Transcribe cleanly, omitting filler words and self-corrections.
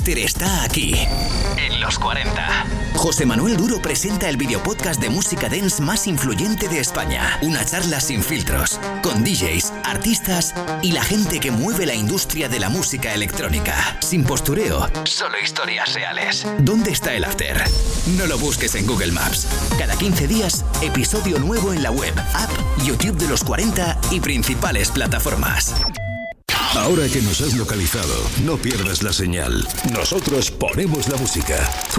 Está aquí, en los 40. José Manuel Duro presenta el videopodcast de música dance más influyente de España. Una charla sin filtros, con DJs, artistas y la gente que mueve la industria de la música electrónica. Sin postureo, solo historias reales. ¿Dónde está el after? No lo busques en Google Maps. Cada 15 días, episodio nuevo en la web, app, YouTube de los 40 y principales plataformas. Ahora que nos has localizado, no pierdas la señal. Nosotros ponemos la música. Tú